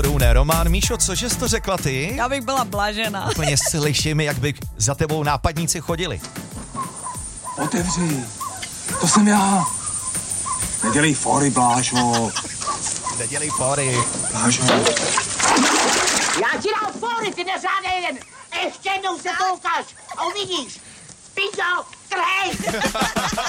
Rune, Roman, Míšo, cože jsi to řekla ty? Já bych byla blažená. Úplně slyším, jak by za tebou nápadníci chodili. Otevři, to jsem já. Nedělej fóry, Blážo. Nedělej fóry. Blážo. Já ti dám fóry, ty neřádnej jeden. Ještě jednou se to ukáž a uvidíš. Pinto, trhej!